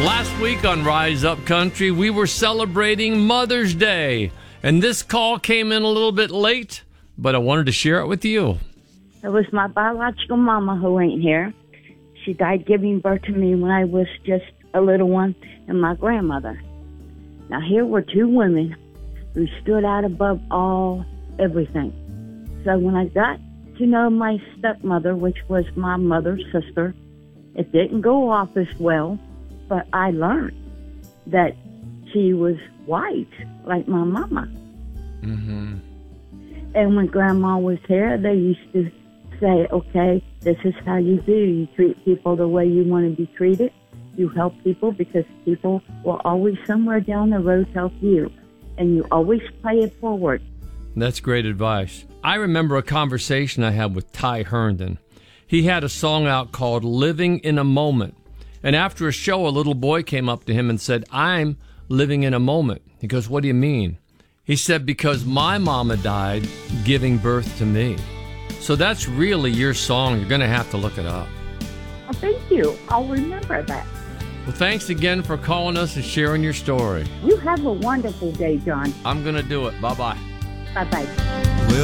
Last week on Rise Up Country, we were celebrating Mother's Day, and this call came in a little bit late, but I wanted to share it with you. It was my biological mama who ain't here. She died giving birth to me when I was just a little one, and my grandmother. Now, here were two women who stood out above everything. So when I got to know my stepmother, which was my mother's sister, it didn't go off as well, but I learned that she was white, like my mama. Mm-hmm. And when Grandma was here, they used to say, okay, this is how you do. You treat people the way you want to be treated. You help people because people will always somewhere down the road help you. And you always pay it forward. That's great advice. I remember a conversation I had with Ty Herndon. He had a song out called Living in a Moment. And after a show, a little boy came up to him and said, I'm living in a moment. He goes, what do you mean? He said, because my mama died giving birth to me. So that's really your song. You're going to have to look it up. Oh, thank you. I'll remember that. Well, thanks again for calling us and sharing your story. You have a wonderful day, John. I'm going to do it. Bye-bye. Bye-bye.